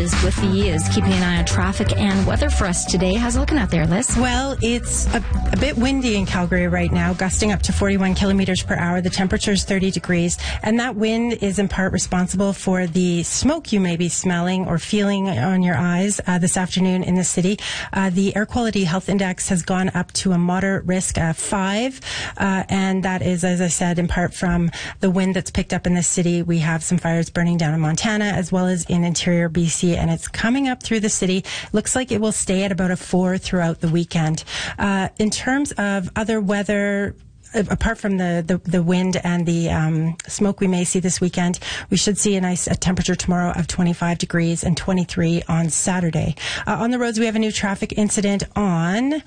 Liz Whiffy is keeping an eye on traffic and weather for us today. How's it looking out there, Liz? Well, it's a bit windy in Calgary right now, gusting up to 41 kilometers per hour. The temperature is 30 degrees, and that wind is in part responsible for the smoke you may be smelling or feeling on your eyes this afternoon in the city. The Air Quality Health Index has gone up to a moderate risk 5, and that is, as I said, in part from the wind that's picked up in the city. We have some fires burning down in Montana as well as in interior BC, and it's coming up through the city. Looks like it will stay at about a 4 throughout the weekend. In terms of other weather, apart from the wind and the smoke we may see this weekend, we should see a nice temperature tomorrow of 25 degrees and 23 on Saturday. On the roads, we have a new traffic incident on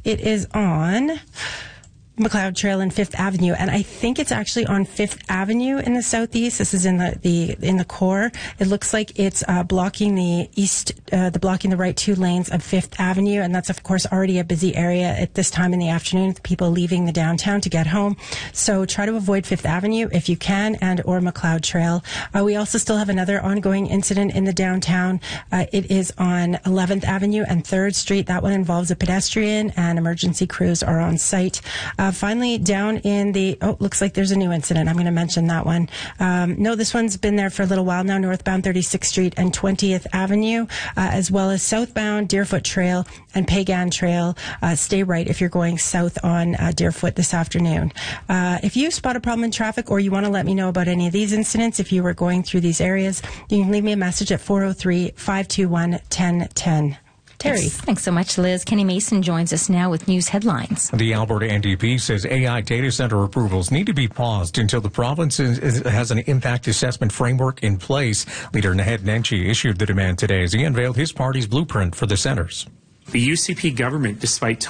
McLeod Trail and 5th Avenue, and I think it's actually on 5th Avenue in the southeast. This is in the core. It looks like it's blocking the right 2 lanes of 5th Avenue, and that's of course already a busy area at this time in the afternoon with people leaving the downtown to get home. So try to avoid 5th Avenue if you can, and or McLeod Trail. We also still have another ongoing incident in the downtown. It is on 11th Avenue and 3rd Street. That one involves a pedestrian, and emergency crews are on site. Finally, down in looks like there's a new incident. I'm going to mention that one. No, this one's been there for a little while now, northbound 36th Street and 20th Avenue, as well as southbound Deerfoot Trail and Pagan Trail. Stay right if you're going south on Deerfoot this afternoon. If you spot a problem in traffic or you want to let me know about any of these incidents, if you were going through these areas, you can leave me a message at 403-521-1010. Terry. Thanks so much, Liz. Kenny Mason joins us now with news headlines. The Alberta NDP says AI data center approvals need to be paused until the province has an impact assessment framework in place. Leader Naheed Nenshi issued the demand today as he unveiled his party's blueprint for the centers. The UCP government, despite